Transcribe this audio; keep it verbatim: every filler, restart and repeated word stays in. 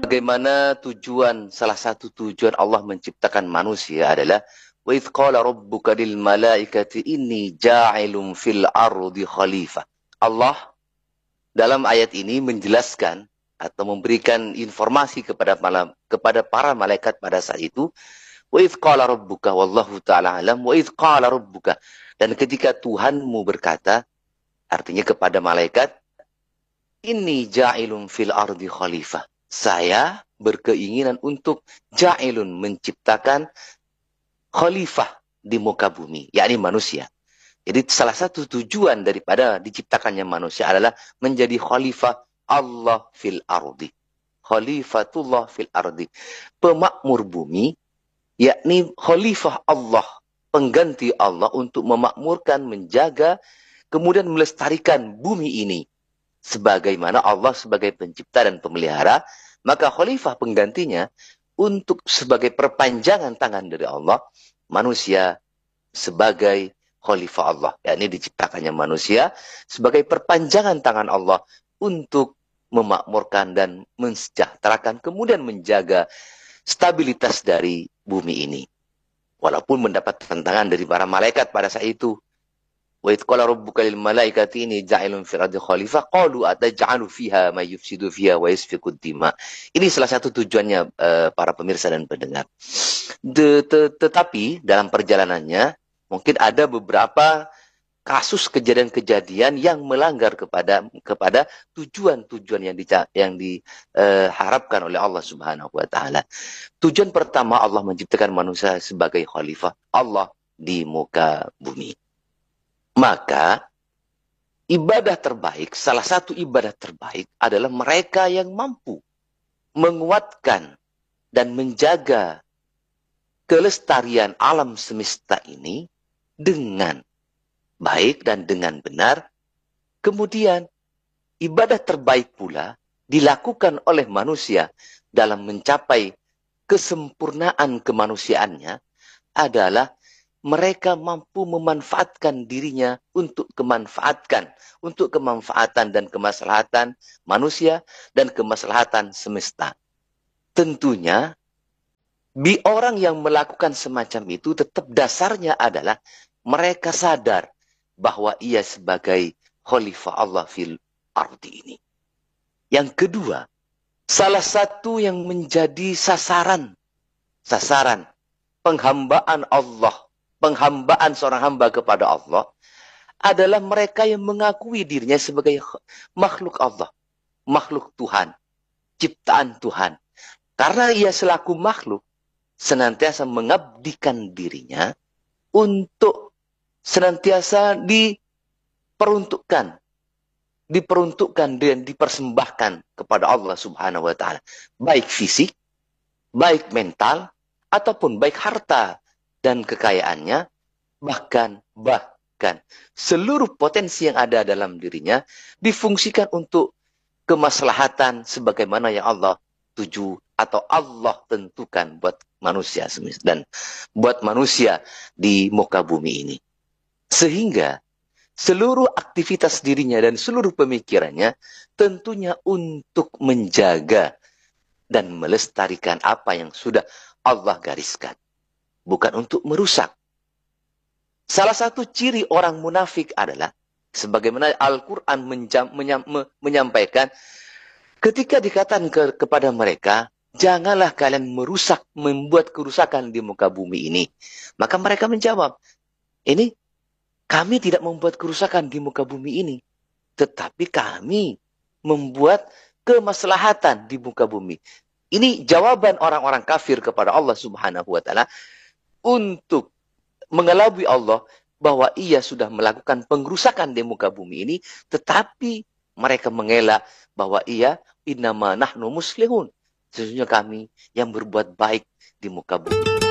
Bagaimana tujuan, salah satu tujuan Allah menciptakan manusia adalah wa idz qala rabbuka lil malaikati inni ja'ilun fil ardi khalifah. Allah dalam ayat ini menjelaskan atau memberikan informasi kepada malam, kepada para malaikat pada saat itu, wa idz qala rabbuka wallahu ta'ala alam wa idz qala rabbuka, dan ketika Tuhanmu berkata, artinya kepada malaikat, inni ja'ilun fil ardi khalifah. Saya berkeinginan untuk ja'ilun, menciptakan khalifah di muka bumi, yakni manusia. Jadi salah satu tujuan daripada diciptakannya manusia adalah menjadi khalifah Allah fil ardi. Khalifatullah fil ardi. Pemakmur bumi, yakni khalifah Allah, pengganti Allah untuk memakmurkan, menjaga, kemudian melestarikan bumi ini. Sebagaimana Allah sebagai pencipta dan pemelihara, maka khalifah penggantinya untuk sebagai perpanjangan tangan dari Allah, manusia sebagai khalifah Allah. Yakni diciptakannya manusia sebagai perpanjangan tangan Allah untuk memakmurkan dan mensejahterakan, kemudian menjaga stabilitas dari bumi ini. Walaupun mendapat tantangan dari para malaikat pada saat itu. Wa idz qala rabbuka lil malaikati inni ja'ilun fil ardi khalifah qalu ataj'alu fiha may yufsidu fiha wa yasfiku dima. Ini salah satu tujuannya uh, para pemirsa dan pendengar. Tetapi dalam perjalanannya mungkin ada beberapa kasus kejadian-kejadian yang melanggar kepada kepada tujuan-tujuan yang di, yang diharapkan uh, oleh Allah Subhanahu wa taala. Tujuan pertama Allah menciptakan manusia sebagai khalifah Allah di muka bumi. Maka ibadah terbaik, salah satu ibadah terbaik adalah mereka yang mampu menguatkan dan menjaga kelestarian alam semesta ini dengan baik dan dengan benar. Kemudian ibadah terbaik pula dilakukan oleh manusia dalam mencapai kesempurnaan kemanusiaannya adalah mereka mampu memanfaatkan dirinya untuk kemanfaatkan, untuk kemanfaatan dan kemaslahatan manusia dan kemaslahatan semesta. Tentunya, bi orang yang melakukan semacam itu tetap dasarnya adalah mereka sadar bahwa ia sebagai khalifah Allah fil ardi ini. Yang kedua, salah satu yang menjadi sasaran, sasaran penghambaan Allah, penghambaan seorang hamba kepada Allah adalah mereka yang mengakui dirinya sebagai makhluk Allah, makhluk Tuhan, ciptaan Tuhan. Karena ia selaku makhluk senantiasa mengabdikan dirinya untuk senantiasa diperuntukkan, diperuntukkan dan dipersembahkan kepada Allah Subhanahu wa taala, baik fisik, baik mental, ataupun baik harta dan kekayaannya, bahkan bahkan seluruh potensi yang ada dalam dirinya difungsikan untuk kemaslahatan sebagaimana yang Allah tuju atau Allah tentukan buat manusia dan buat manusia di muka bumi ini. Sehingga seluruh aktivitas dirinya dan seluruh pemikirannya tentunya untuk menjaga dan melestarikan apa yang sudah Allah gariskan, bukan untuk merusak. Salah satu ciri orang munafik adalah, sebagaimana Al-Quran menyampaikan, ketika dikatakan ke, kepada mereka, janganlah kalian merusak, membuat kerusakan di muka bumi ini. Maka mereka menjawab, ini kami tidak membuat kerusakan di muka bumi ini, tetapi kami membuat kemaslahatan di muka bumi. Ini jawaban orang-orang kafir kepada Allah Subhanahu wa taala untuk mengelabui Allah bahwa ia sudah melakukan pengrusakan di muka bumi ini, tetapi mereka mengelak bahwa ia innama nahnu muslihun, sesungguhnya kami yang berbuat baik di muka bumi.